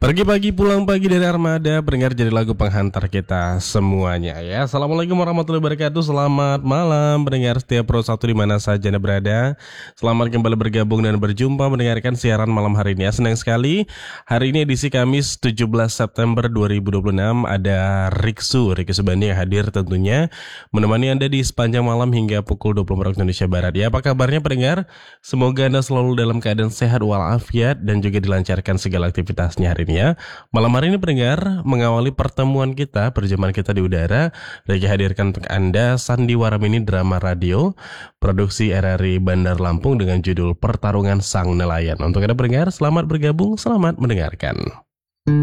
Pergi pagi pulang pagi dari Armada, pendengar jadi lagu penghantar kita semuanya ya. Assalamualaikum warahmatullahi wabarakatuh. Selamat malam pendengar setiap Pro 1 di mana saja Anda berada. Selamat kembali bergabung dan berjumpa mendengarkan siaran malam hari ini ya. Senang sekali. Hari ini edisi Kamis 17 September 2026 ada Riksu Subandi yang hadir tentunya menemani Anda di sepanjang malam hingga pukul 20 waktu Indonesia Barat. Ya, apa kabarnya pendengar? Semoga Anda selalu dalam keadaan sehat walafiat dan juga dilancarkan segala aktivitasnya hari ini ya. Malam hari ini pendengar, mengawali pertemuan kita, perjamuan kita di udara, Riki hadirkan untuk Anda Sandiwara Mini Drama Radio, produksi RRI Bandar Lampung dengan judul Pertarungan Sang Nelayan. Untuk Anda pendengar, selamat bergabung, selamat mendengarkan.